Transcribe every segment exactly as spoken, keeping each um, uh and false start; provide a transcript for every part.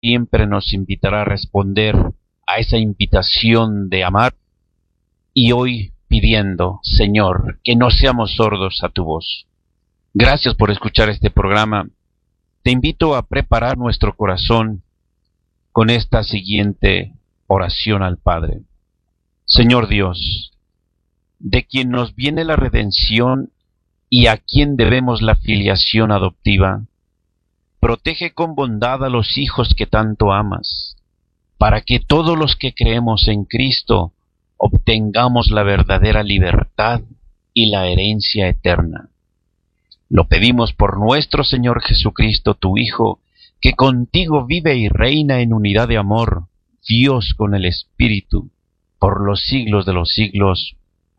siempre nos invitará a responder a esa invitación de amar, y hoy pidiendo, Señor, que no seamos sordos a tu voz. Gracias por escuchar este programa. Te invito a preparar nuestro corazón con esta siguiente oración al Padre. Señor Dios, de quien nos viene la redención y a quien debemos la filiación adoptiva, protege con bondad a los hijos que tanto amas, para que todos los que creemos en Cristo obtengamos la verdadera libertad y la herencia eterna. Lo pedimos por nuestro Señor Jesucristo, tu Hijo, que contigo vive y reina en unidad de amor, Dios con el Espíritu, por los siglos de los siglos.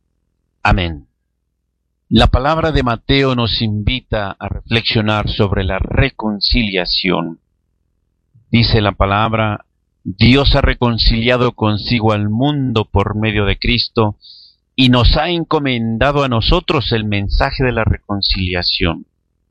Amén. La palabra de Mateo nos invita a reflexionar sobre la reconciliación. Dice la palabra: Dios ha reconciliado consigo al mundo por medio de Cristo y nos ha encomendado a nosotros el mensaje de la reconciliación.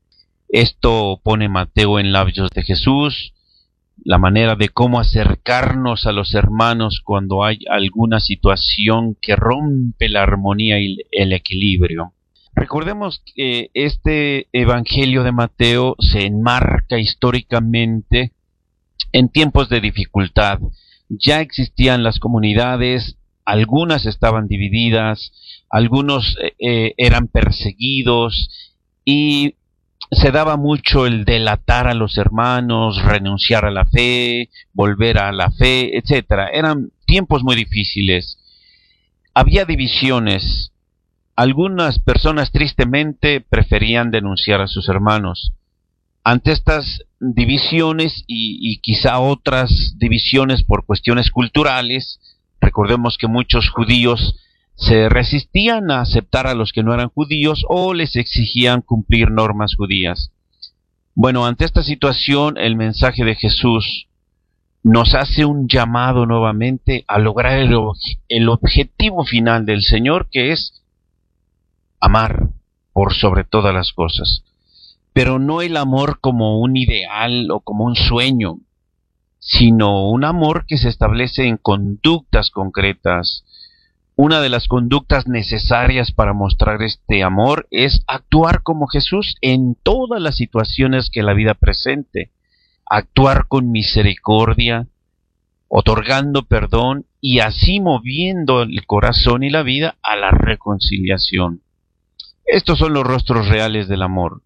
Esto pone Mateo en labios de Jesús, la manera de cómo acercarnos a los hermanos cuando hay alguna situación que rompe la armonía y el equilibrio. Recordemos que este Evangelio de Mateo se enmarca históricamente en tiempos de dificultad. Ya existían las comunidades, algunas estaban divididas, algunos eh, eran perseguidos y se daba mucho el delatar a los hermanos, renunciar a la fe, volver a la fe, etcétera. Eran tiempos muy difíciles. Había divisiones. Algunas personas tristemente preferían denunciar a sus hermanos. Ante estas divisiones y, y quizá otras divisiones por cuestiones culturales, recordemos que muchos judíos se resistían a aceptar a los que no eran judíos o les exigían cumplir normas judías. Bueno, ante esta situación, el mensaje de Jesús nos hace un llamado nuevamente a lograr el, el objetivo final del Señor, que es amar por sobre todas las cosas. Pero no el amor como un ideal o como un sueño, sino un amor que se establece en conductas concretas. Una de las conductas necesarias para mostrar este amor es actuar como Jesús en todas las situaciones que la vida presente. Actuar con misericordia, otorgando perdón y así moviendo el corazón y la vida a la reconciliación. Estos son los rostros reales del amor.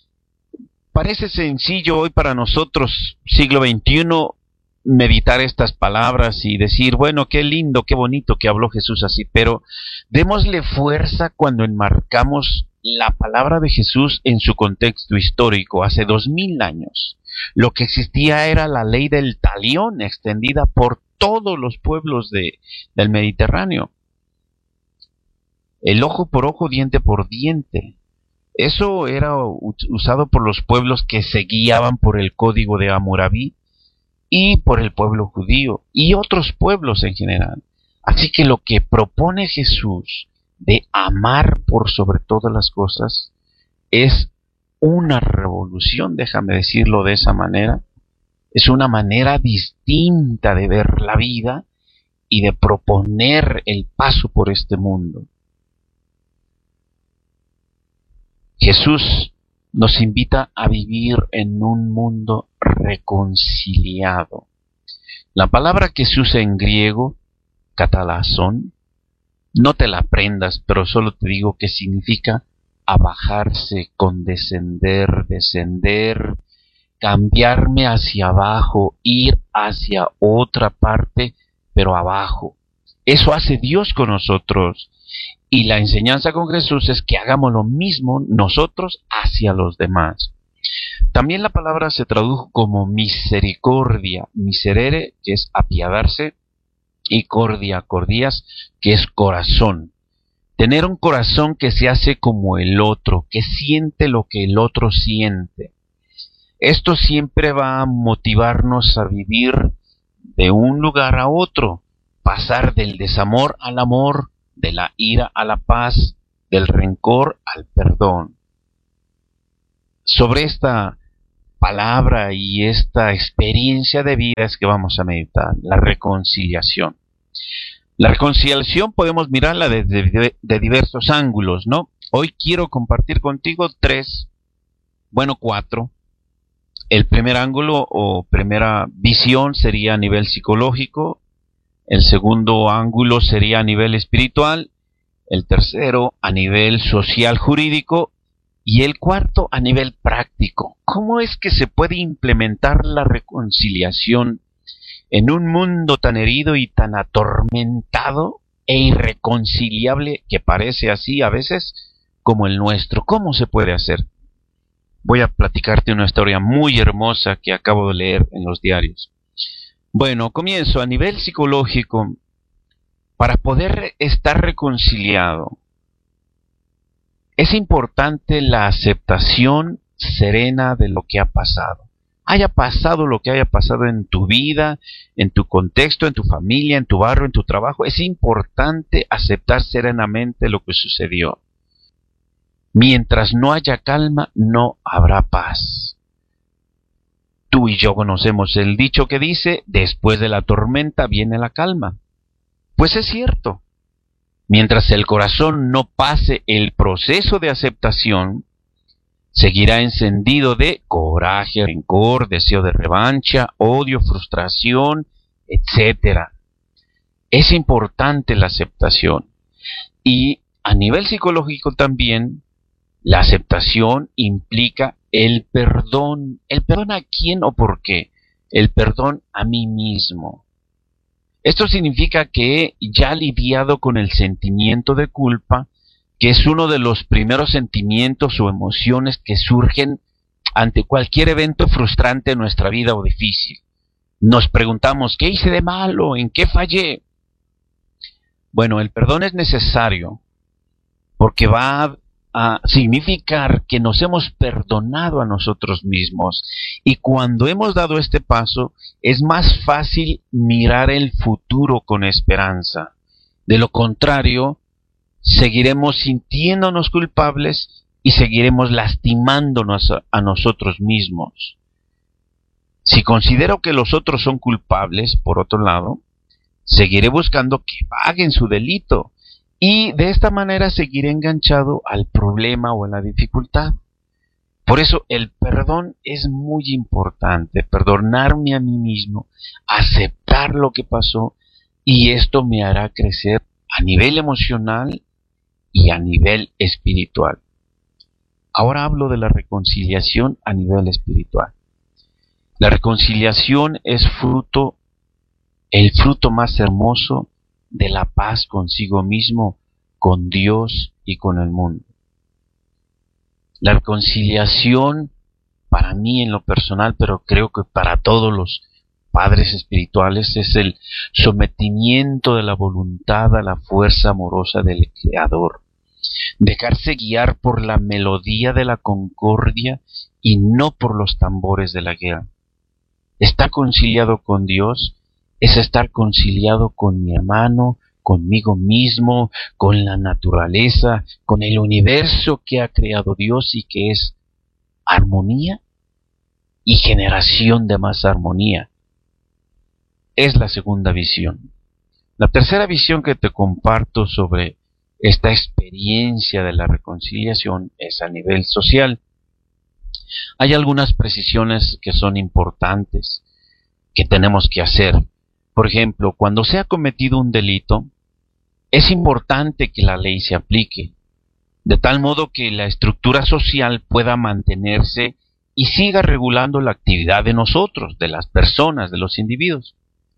Parece sencillo hoy para nosotros, siglo veintiuno, meditar estas palabras y decir, bueno, qué lindo, qué bonito que habló Jesús así, pero démosle fuerza cuando enmarcamos la palabra de Jesús en su contexto histórico, hace dos mil años. Lo que existía era la ley del talión, extendida por todos los pueblos de, del Mediterráneo. El ojo por ojo, diente por diente. Eso era usado por los pueblos que se guiaban por el código de Hammurabi y por el pueblo judío y otros pueblos en general. Así que lo que propone Jesús de amar por sobre todas las cosas es una revolución, déjame decirlo de esa manera. Es una manera distinta de ver la vida y de proponer el paso por este mundo. Jesús nos invita a vivir en un mundo reconciliado. La palabra que se usa en griego, katalazón, no te la aprendas, pero solo te digo que significa abajarse, condescender, descender, cambiarme hacia abajo, ir hacia otra parte, pero abajo. Eso hace Dios con nosotros. Y la enseñanza con Jesús es que hagamos lo mismo nosotros hacia los demás. También la palabra se tradujo como misericordia, miserere, que es apiadarse, y cordia, cordías, que es corazón. Tener un corazón que se hace como el otro, que siente lo que el otro siente. Esto siempre va a motivarnos a vivir de un lugar a otro, pasar del desamor al amor, de la ira a la paz, del rencor al perdón. Sobre esta palabra y esta experiencia de vida es que vamos a meditar, la reconciliación. La reconciliación podemos mirarla desde de, de diversos ángulos, ¿no? Hoy quiero compartir contigo tres, bueno, cuatro. El primer ángulo o primera visión sería a nivel psicológico, el segundo ángulo sería a nivel espiritual, el tercero a nivel social jurídico y el cuarto a nivel práctico. ¿Cómo es que se puede implementar la reconciliación en un mundo tan herido y tan atormentado e irreconciliable que parece así a veces como el nuestro? ¿Cómo se puede hacer? Voy a platicarte una historia muy hermosa que acabo de leer en los diarios. Bueno, comienzo a nivel psicológico. Para poder estar reconciliado, es importante la aceptación serena de lo que ha pasado. Haya pasado lo que haya pasado en tu vida, en tu contexto, en tu familia, en tu barrio, en tu trabajo, es importante aceptar serenamente lo que sucedió. Mientras no haya calma, no habrá paz. Tú y yo conocemos el dicho que dice, después de la tormenta viene la calma. Pues es cierto. Mientras el corazón no pase el proceso de aceptación, seguirá encendido de coraje, rencor, deseo de revancha, odio, frustración, etcétera. Es importante la aceptación. Y a nivel psicológico también, la aceptación implica el perdón. ¿El perdón a quién o por qué? El perdón a mí mismo. Esto significa que ya lidiado con el sentimiento de culpa, que es uno de los primeros sentimientos o emociones que surgen ante cualquier evento frustrante en nuestra vida o difícil. Nos preguntamos, ¿qué hice de malo? ¿En qué fallé? Bueno, el perdón es necesario porque va a a significar que nos hemos perdonado a nosotros mismos, y cuando hemos dado este paso es más fácil mirar el futuro con esperanza. De lo contrario, seguiremos sintiéndonos culpables y seguiremos lastimándonos a, a nosotros mismos. Si considero que los otros son culpables, por otro lado, seguiré buscando que paguen su delito, y de esta manera seguiré enganchado al problema o a la dificultad. Por eso el perdón es muy importante, perdonarme a mí mismo, aceptar lo que pasó, y esto me hará crecer a nivel emocional y a nivel espiritual. Ahora hablo de la reconciliación a nivel espiritual. La reconciliación es fruto, el fruto más hermoso de la paz consigo mismo, con Dios y con el mundo. La reconciliación, para mí en lo personal, pero creo que para todos los padres espirituales, es el sometimiento de la voluntad a la fuerza amorosa del Creador. Dejarse guiar por la melodía de la concordia y no por los tambores de la guerra. Estar conciliado con Dios es estar conciliado con mi hermano, conmigo mismo, con la naturaleza, con el universo que ha creado Dios y que es armonía y generación de más armonía. Es la segunda visión. La tercera visión que te comparto sobre esta experiencia de la reconciliación es a nivel social. Hay algunas precisiones que son importantes que tenemos que hacer. Por ejemplo, cuando se ha cometido un delito, es importante que la ley se aplique, de tal modo que la estructura social pueda mantenerse y siga regulando la actividad de nosotros, de las personas, de los individuos.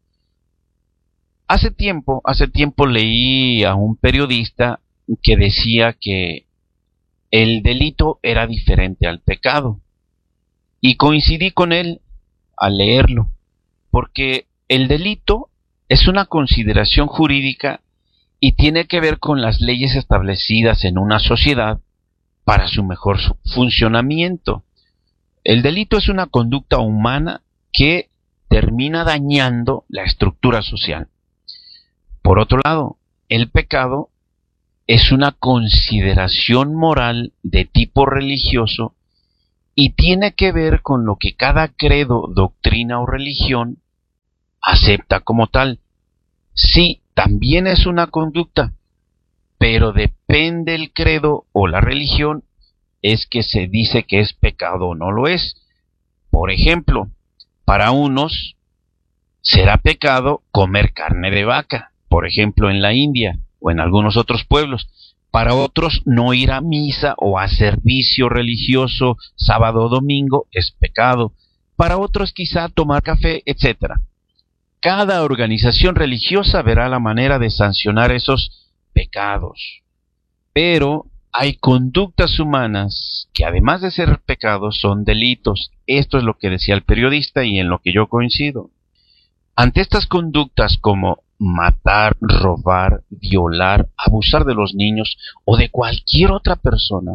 Hace tiempo, hace tiempo leí a un periodista que decía que el delito era diferente al pecado, y coincidí con él al leerlo, porque el delito es una consideración jurídica y tiene que ver con las leyes establecidas en una sociedad para su mejor funcionamiento. El delito es una conducta humana que termina dañando la estructura social. Por otro lado, el pecado es una consideración moral de tipo religioso y tiene que ver con lo que cada credo, doctrina o religión acepta como tal. Sí, también es una conducta, pero depende el credo o la religión, es que se dice que es pecado o no lo es. Por ejemplo, para unos será pecado comer carne de vaca, por ejemplo en la India o en algunos otros pueblos. Para otros no ir a misa o a servicio religioso sábado o domingo es pecado. Para otros quizá tomar café, etcétera. Cada organización religiosa verá la manera de sancionar esos pecados. Pero hay conductas humanas que además de ser pecados son delitos. Esto es lo que decía el periodista y en lo que yo coincido. Ante estas conductas como matar, robar, violar, abusar de los niños o de cualquier otra persona,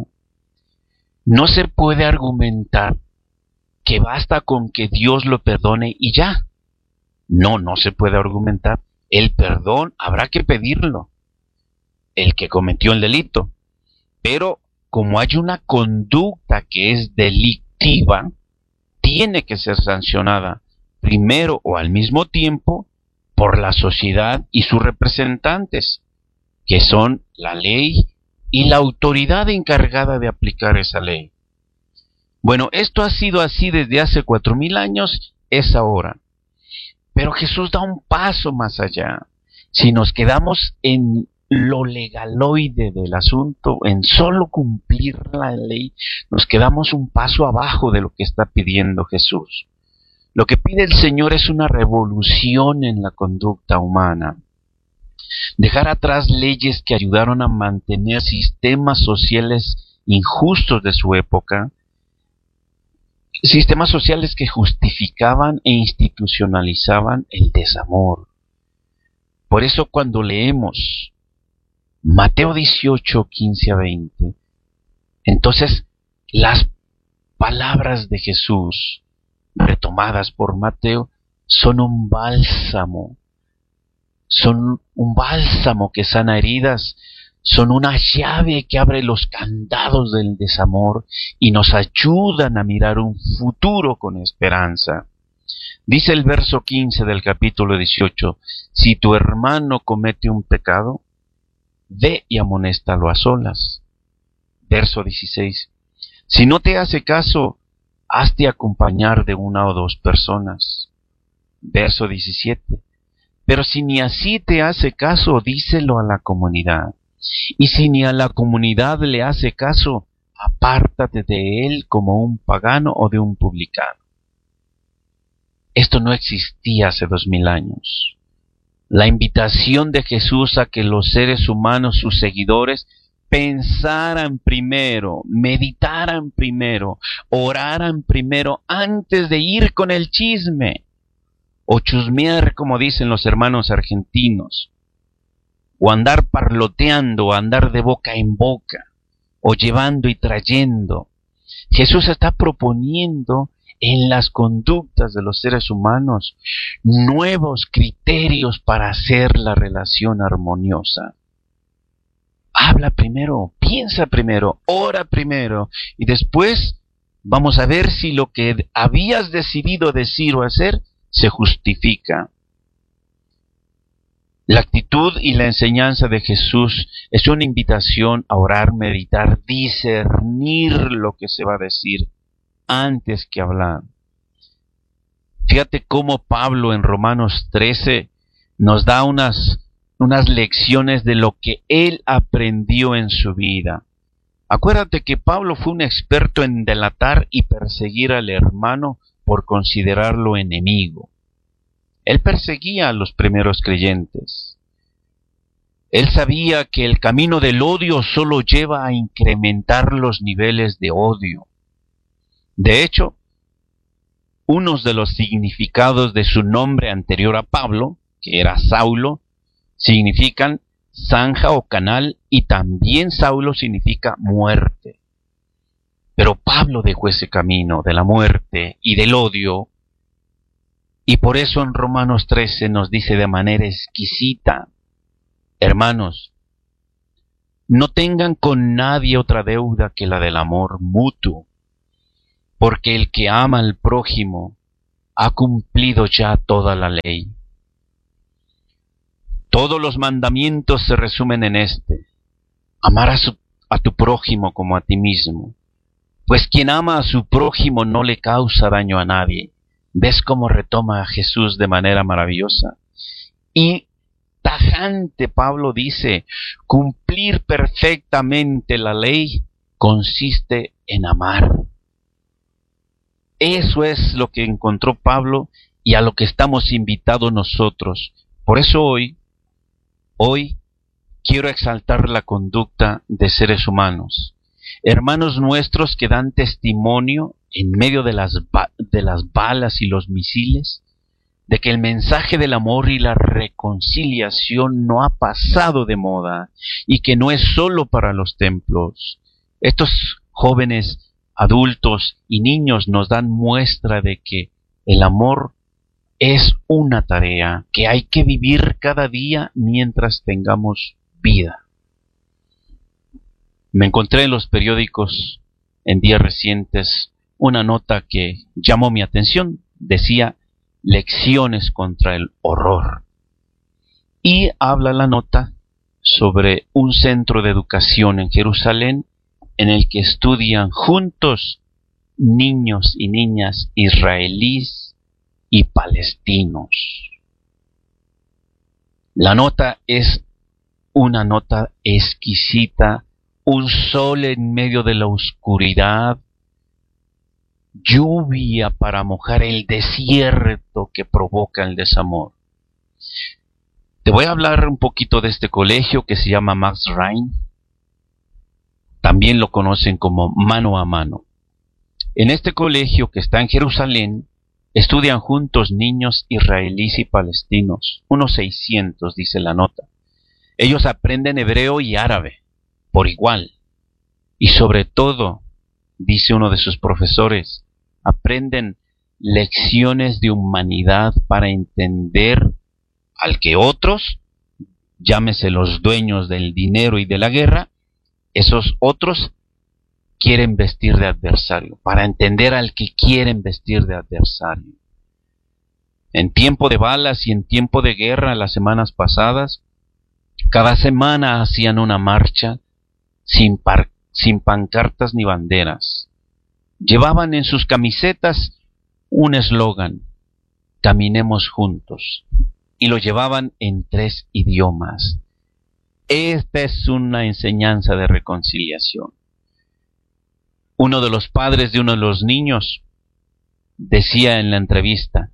no se puede argumentar que basta con que Dios lo perdone y ya. No, no se puede argumentar. El perdón habrá que pedirlo, el que cometió el delito. Pero como hay una conducta que es delictiva, tiene que ser sancionada primero o al mismo tiempo por la sociedad y sus representantes, que son la ley y la autoridad encargada de aplicar esa ley. Bueno, esto ha sido así desde hace cuatro mil años, es ahora. Pero Jesús da un paso más allá. Si nos quedamos en lo legaloide del asunto, en solo cumplir la ley, nos quedamos un paso abajo de lo que está pidiendo Jesús. Lo que pide el Señor es una revolución en la conducta humana. Dejar atrás leyes que ayudaron a mantener sistemas sociales injustos de su época, sistemas sociales que justificaban e institucionalizaban el desamor. Por eso cuando leemos Mateo dieciocho, quince a veinte, entonces las palabras de Jesús retomadas por Mateo son un bálsamo, son un bálsamo que sana heridas, son una llave que abre los candados del desamor y nos ayudan a mirar un futuro con esperanza. Dice el verso quince del capítulo dieciocho, si tu hermano comete un pecado, ve y amonéstalo a solas. Verso dieciséis, si no te hace caso, hazte acompañar de una o dos personas. Verso diecisiete, pero si ni así te hace caso, díselo a la comunidad. Y si ni a la comunidad le hace caso, apártate de él como un pagano o de un publicano. Esto no existía hace dos mil años. La invitación de Jesús a que los seres humanos, sus seguidores, pensaran primero, meditaran primero, oraran primero antes de ir con el chisme, o chusmear, como dicen los hermanos argentinos, o andar parloteando, o andar de boca en boca, o llevando y trayendo. Jesús está proponiendo en las conductas de los seres humanos nuevos criterios para hacer la relación armoniosa. Habla primero, piensa primero, ora primero, y después vamos a ver si lo que habías decidido decir o hacer se justifica. La actitud y la enseñanza de Jesús es una invitación a orar, meditar, discernir lo que se va a decir antes que hablar. Fíjate cómo Pablo en Romanos trece nos da unas, unas lecciones de lo que él aprendió en su vida. Acuérdate que Pablo fue un experto en delatar y perseguir al hermano por considerarlo enemigo. Él perseguía a los primeros creyentes. Él sabía que el camino del odio solo lleva a incrementar los niveles de odio. De hecho, unos de los significados de su nombre anterior a Pablo, que era Saulo, significan zanja o canal, y también Saulo significa muerte. Pero Pablo dejó ese camino de la muerte y del odio, y por eso en Romanos trece nos dice de manera exquisita, hermanos, no tengan con nadie otra deuda que la del amor mutuo, porque el que ama al prójimo ha cumplido ya toda la ley. Todos los mandamientos se resumen en este: amar a, su, a tu prójimo como a ti mismo. Pues quien ama a su prójimo no le causa daño a nadie. ¿Ves cómo retoma a Jesús de manera maravillosa? Y tajante Pablo dice, cumplir perfectamente la ley consiste en amar. Eso es lo que encontró Pablo y a lo que estamos invitados nosotros. Por eso hoy, hoy quiero exaltar la conducta de seres humanos. Hermanos nuestros que dan testimonio en medio de las, ba- de las balas y los misiles, de que el mensaje del amor y la reconciliación no ha pasado de moda y que no es solo para los templos. Estos jóvenes, adultos y niños nos dan muestra de que el amor es una tarea que hay que vivir cada día mientras tengamos vida. Me encontré en los periódicos en días recientes una nota que llamó mi atención. Decía, lecciones contra el horror. Y habla la nota sobre un centro de educación en Jerusalén en el que estudian juntos niños y niñas israelíes y palestinos. La nota es una nota exquisita, un sol en medio de la oscuridad, lluvia para mojar el desierto que provoca el desamor. Te voy a hablar un poquito de este colegio que se llama Max Rhein. También lo conocen como Mano a Mano. En este colegio que está en Jerusalén, estudian juntos niños israelíes y palestinos, unos seiscientos, dice la nota. Ellos aprenden hebreo y árabe por igual. Y sobre todo, dice uno de sus profesores, aprenden lecciones de humanidad para entender al que otros, llámese los dueños del dinero y de la guerra, esos otros quieren vestir de adversario, para entender al que quieren vestir de adversario. En tiempo de balas y en tiempo de guerra, las semanas pasadas, cada semana hacían una marcha sin, par, sin pancartas ni banderas. Llevaban en sus camisetas un eslogan, caminemos juntos, y lo llevaban en tres idiomas. Esta es una enseñanza de reconciliación. Uno de los padres de uno de los niños decía en la entrevista,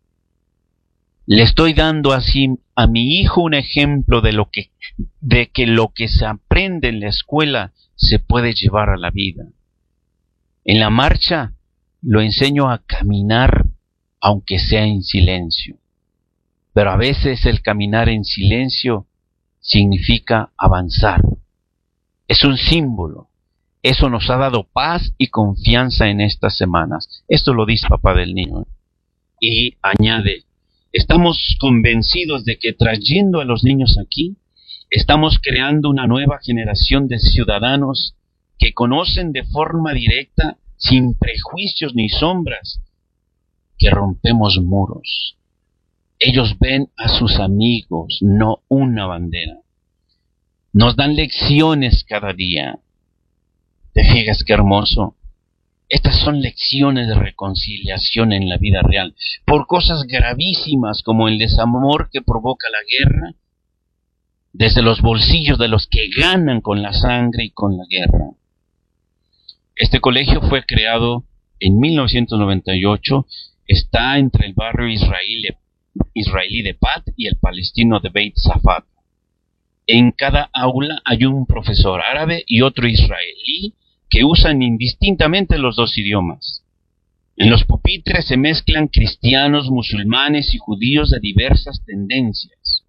le estoy dando así a mi hijo un ejemplo de lo que, de que lo que se aprende en la escuela se puede llevar a la vida. En la marcha lo enseño a caminar aunque sea en silencio. Pero a veces el caminar en silencio significa avanzar. Es un símbolo. Eso nos ha dado paz y confianza en estas semanas. Esto lo dice papá del niño. Y añade, estamos convencidos de que trayendo a los niños aquí, estamos creando una nueva generación de ciudadanos que conocen de forma directa, sin prejuicios ni sombras, que rompemos muros. Ellos ven a sus amigos, no una bandera. Nos dan lecciones cada día. ¿Te fijas qué hermoso? Estas son lecciones de reconciliación en la vida real, por cosas gravísimas como el desamor que provoca la guerra, desde los bolsillos de los que ganan con la sangre y con la guerra. Este colegio fue creado en mil novecientos noventa y ocho, está entre el barrio israelí, israelí de Pat y el palestino de Beit Safat. En cada aula hay un profesor árabe y otro israelí que usan indistintamente los dos idiomas. En los pupitres se mezclan cristianos, musulmanes y judíos de diversas tendencias.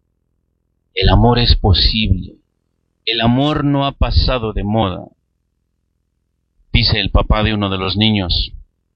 El amor es posible. El amor no ha pasado de moda. Dice el papá de uno de los niños.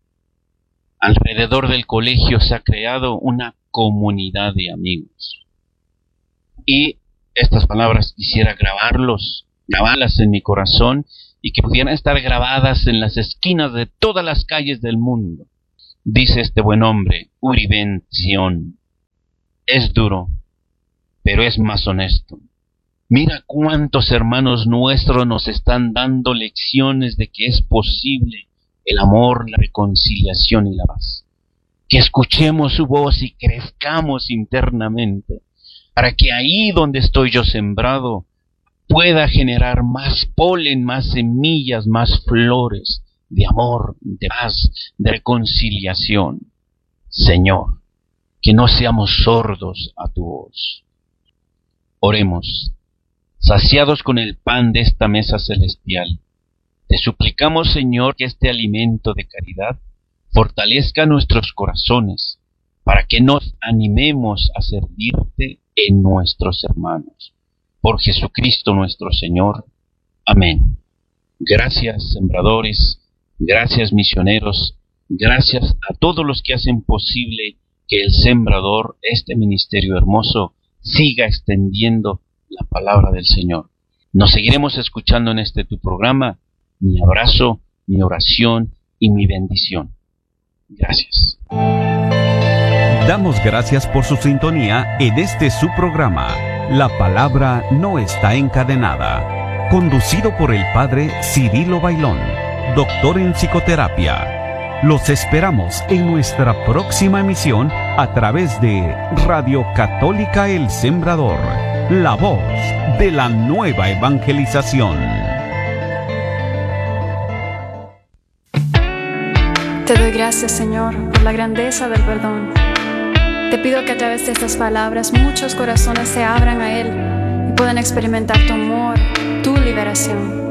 Alrededor del colegio se ha creado una comunidad de amigos. Y estas palabras quisiera grabarlos, grabarlas en mi corazón, y que pudieran estar grabadas en las esquinas de todas las calles del mundo. Dice este buen hombre, Uri Ben Zion, es duro, pero es más honesto. Mira cuántos hermanos nuestros nos están dando lecciones de que es posible el amor, la reconciliación y la paz. Que escuchemos su voz y crezcamos internamente, para que ahí donde estoy yo sembrado, pueda generar más polen, más semillas, más flores de amor, de paz, de reconciliación. Señor, que no seamos sordos a tu voz. Oremos. Saciados con el pan de esta mesa celestial, te suplicamos, Señor, que este alimento de caridad fortalezca nuestros corazones, para que nos animemos a servirte en nuestros hermanos. Por Jesucristo nuestro Señor. Amén. Gracias, sembradores, gracias, misioneros, gracias a todos los que hacen posible que el sembrador, este ministerio hermoso, siga extendiendo la palabra del Señor. Nos seguiremos escuchando en este tu programa. Mi abrazo, mi oración y mi bendición. Gracias. Damos gracias por su sintonía en este su programa, La Palabra No Está Encadenada, conducido por el Padre Cirilo Bailón, doctor en psicoterapia. Los esperamos en nuestra próxima emisión a través de Radio Católica El Sembrador, la voz de la nueva evangelización. Te doy gracias, Señor, por la grandeza del perdón. Te pido que a través de estas palabras muchos corazones se abran a Él y puedan experimentar tu amor, tu liberación.